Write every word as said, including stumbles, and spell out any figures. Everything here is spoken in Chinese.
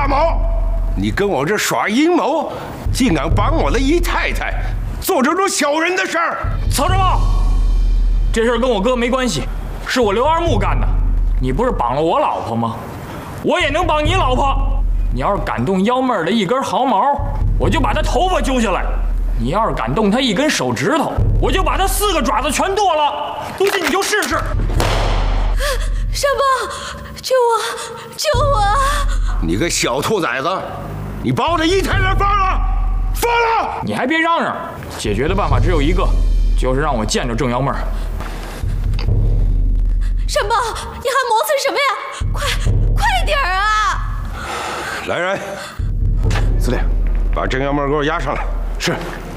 大毛，你跟我这耍阴谋，竟敢帮我的姨太太做这种小人的事儿！ 曹正茂，这事儿跟我哥没关系，是我刘二木干的。你不是绑了我老婆吗？我也能绑你老婆。你要是敢动幺妹儿的一根毫毛，我就把她头发揪下来；你要是敢动她一根手指头，我就把她四个爪子全剁了。不信你就试试。 山宝，救我！救我！ 你个小兔崽子，你把我的姨太太放了！放了！ 你还别嚷嚷，解决的办法只有一个，就是让我见着郑幺妹儿。 山宝，你还磨蹭什么呀？快快点儿啊！ 来人，司令，把郑幺妹给我押上来。是。